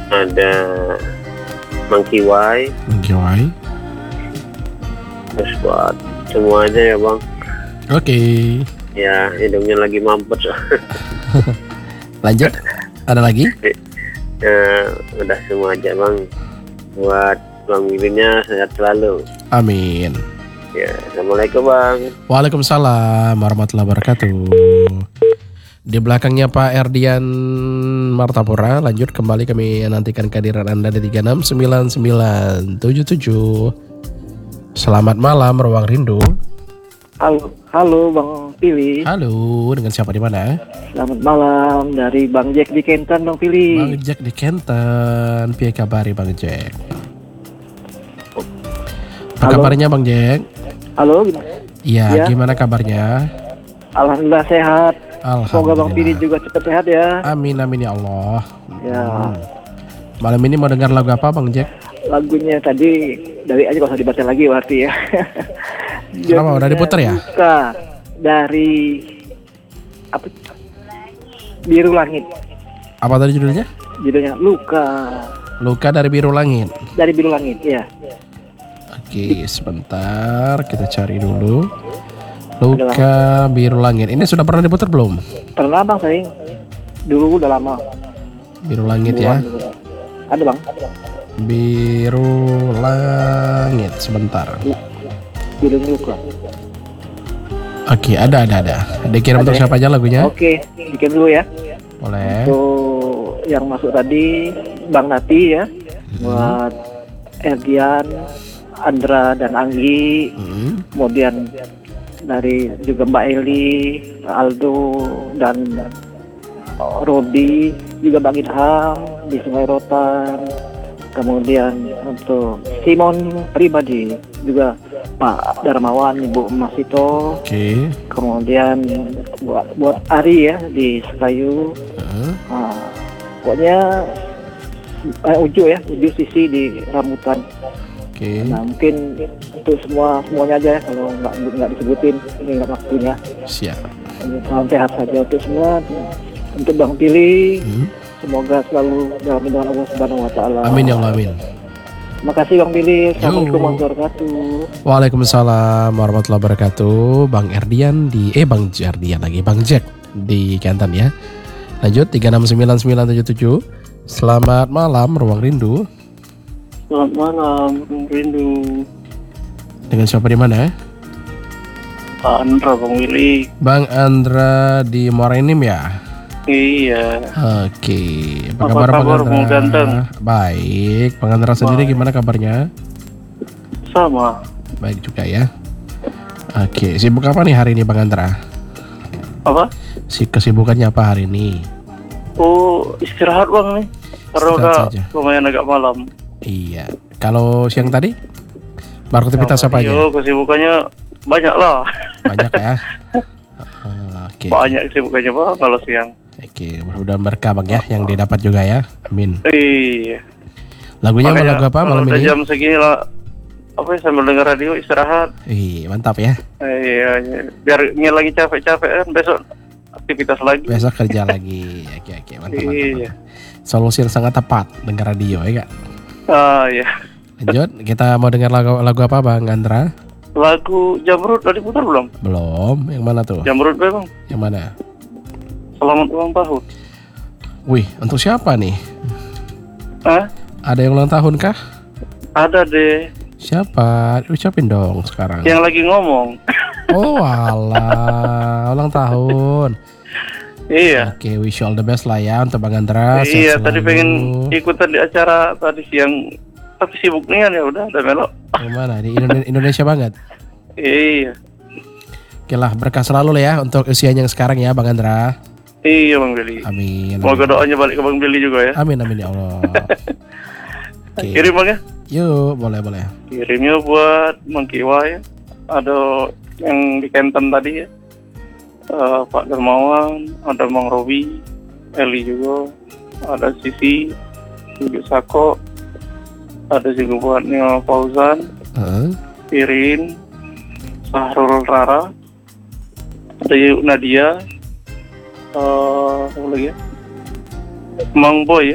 ada Mang Kiwai, terus buat semua aja ya bang. Oke. Ya hidungnya lagi mampet. Lanjut. Ada lagi? Ya, udah semua aja bang. Buat Bang Willynya sehat selalu. Amin. Ya, assalamualaikum bang. Waalaikumsalam warahmatullahi wabarakatuh. Di belakangnya Pak Erdian Martapura. Lanjut, kembali kami nantikan kehadiran Anda di 369977. Selamat malam Ruang Rindu. Halo Bang Pili. Halo, dengan siapa di mana? Selamat malam dari Bang Jack di Kenton Bang Pili. Bang Jack di Kenton. Piye kabari Bang Jack? Apa kabarnya Bang Jack? Halo, gimana? Iya, gimana kabarnya? Alhamdulillah sehat. Semoga Bang Pili Alhamdulillah. juga cepat sehat ya. Amin amin ya Allah. Ya. Malam ini mau dengar lagu apa Bang Jack? Lagunya tadi dari aja kalau usah dibaca lagi berarti ya. Kenapa udah diputar ya? Luka dari apa? Biru Langit. Apa tadi judulnya? Judulnya Luka Luka dari Biru Langit. dari Biru Langit ya. Oke, sebentar kita cari dulu. Luka Biru Langit. Ini sudah pernah diputar belum? Pernah Bang sering. Dulu udah lama. Biru Langit ya. Ada Bang. Biru Langit. Sebentar. Judulnya Luka. Oke, ada. Dikirim untuk siapa aja lagunya? Oke, bikin dulu ya. Boleh. Untuk yang masuk tadi Bang Nati ya, buat Erdian, Andra dan Anggi, kemudian dari juga Mbak Eli, Aldo dan Robi, juga Bang Ilham di Sungai Rotan, kemudian untuk Simon pribadi juga Pak Darmawan, Ibu Masito, Oke. kemudian buat Ari ya di Sekayu. Pokoknya Uju Sisi di Rambutan. Oke. Nah mungkin untuk semuanya aja ya, kalau nggak disebutin ini nggak waktunya. Siap. Salam sehat saja untuk semua. Untuk Bang Pili, semoga selalu dalam lindungan Allah Subhanahu Wa Taala. Amin ya Allah, amin. Makasih Bang Pili. Assalamualaikum warahmatullahi wabarakatuh. Waalaikumsalam warahmatullahi wabarakatuh. Bang Erdian Bang Jardian lagi, Bang Jack di Kenton ya. Lanjut 369977. Selamat malam Ruang Rindu. Selamat malam Bang Rindu. Dengan siapa di mana? Pak Andra Bang Willy. Bang Andra di Muara Enim ya? Iya. Oke. Apa kabar Bang Andra? Bang Ganteng? Baik. Bang Andra sendiri gimana kabarnya? Sama. Baik juga ya. Oke. Sibuk apa nih hari ini Bang Andra? Apa? Kesibukannya apa hari ini? Oh, istirahat Bang nih. Karena Istirahat udah saja. lumayan agak malam. Iya. Kalau siang tadi? Beraktivitas apa aja? Yo, kesibukannya banyak lah. Banyak ya. Oke. Banyak kesibukannya Bang kalau siang. Oke, mudah-mudahan berkah Bang ya yang didapat juga ya. Amin. Iya. Lagunya mau lagu apa malam udah ini? jam segini lah. Apa ya, sambil dengar radio istirahat. Mantap ya. Iya, biar lagi capek-capek kan besok aktivitas lagi. Besok kerja lagi. Oke, mantap. Iya. Solusi yang sangat tepat dengar radio ya Kak. Iya. Lanjut, kita mau dengar lagu apa Bang Andra? Lagu Jamrud udah diputar belum? Belum. Yang mana tuh? Jamrud Bang. Yang mana? Selamat ulang tahun. Wih, untuk siapa nih? Hah? Ada yang ulang tahun kah? Ada deh. Siapa? Ucapin dong sekarang. Yang lagi ngomong. Oh alah, ulang tahun. Iya. Oke, wish you all the best lah ya untuk Bang Andra. Iya, Sehat tadi selalu. pengen ikutan di acara tadi siang, tapi sibuk nih kan ya udah melok. Gimana? Di Indonesia banget. Iya. Oke lah, berkah selalu lah ya untuk usianya yang sekarang ya Bang Andra. Iya Bang Billy. Amin. Semoga doanya balik ke Bang Billy juga ya. Amin ya Allah. Oke. Kirim Bang ya. Yuk, boleh. Kirimnya buat Mang Kiwa ya. Ada yang di Kenton tadi ya. Pak Darmawan, ada Mang Robi, Eli juga, ada Sisi, juga Sako, ada juga buat Nio Fauzan, Irin, Sahrul Rara, ada Nadia, apa lagi ya? Mang Boy ya.